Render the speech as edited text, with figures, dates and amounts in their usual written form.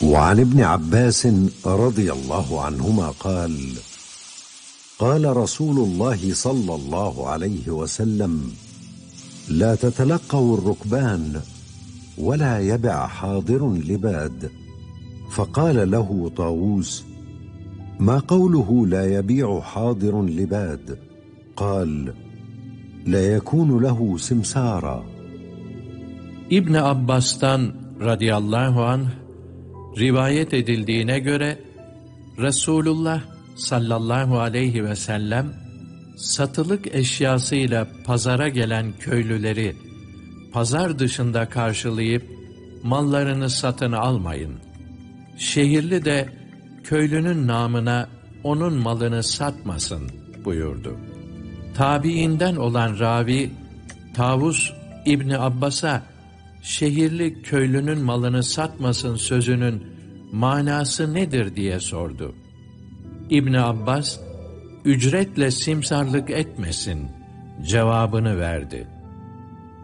وعن ابن عباس رضي الله عنهما قال: قال رسول الله صلى الله عليه وسلم: لا تتلقوا الركبان ولا يبع حاضر لباد. فقال له طاووس: ما قوله لا يبيع حاضر لباد؟ قال: لا يكون له سمسارا. İbn Abbas'tan radıyallahu anh rivayet edildiğine göre Resulullah sallallahu aleyhi ve sellem satılık eşyasıyla pazara gelen köylüleri pazar dışında karşılayıp mallarını satın almayın. Şehirli de köylünün namına onun malını satmasın buyurdu. Tabiinden olan ravi Tavus İbni Abbas'a şehirli köylünün malını satmasın sözünün manası nedir diye sordu. İbni Abbas, ücretle simsarlık etmesin cevabını verdi.